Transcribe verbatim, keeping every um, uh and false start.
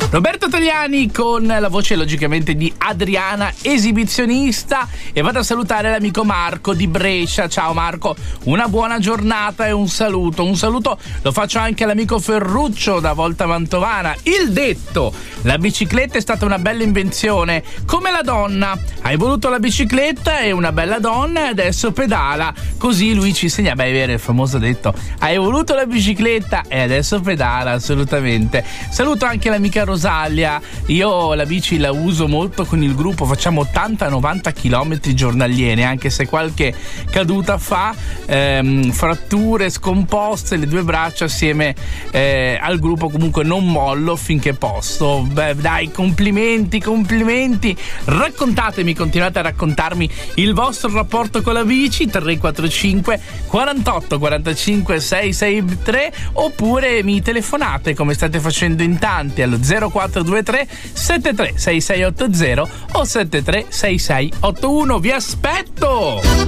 Roberto Tagliani con la voce logicamente di Adriana, esibizionista, e vado a salutare l'amico Marco di Brescia. Ciao Marco, una buona giornata e un saluto. Un saluto lo faccio anche all'amico Ferruccio da Volta Mantovana. Il detto: la bicicletta è stata una bella invenzione, come la donna. Hai voluto la bicicletta e una bella donna e adesso pedala. Così lui ci insegna, beh, è vero, il famoso detto: hai voluto la bicicletta e adesso pedala, assolutamente. Saluto anche l'amica Rosalia. Io la bici la uso molto con il gruppo, facciamo ottanta novanta chilometri giornalieri, anche se qualche caduta fa, ehm, fratture scomposte, le due braccia assieme eh, al gruppo, comunque non mollo finché posso. Beh, dai, complimenti, complimenti. Raccontatemi, continuate a raccontarmi il vostro rapporto con la bici. Tre quattro cinque quarantotto quarantacinque sei sei tre, oppure mi telefonate come state facendo in tanti allo zero quattro due tre sette tre sei sei otto zero o sette tre sei sei otto uno. Vi aspetto!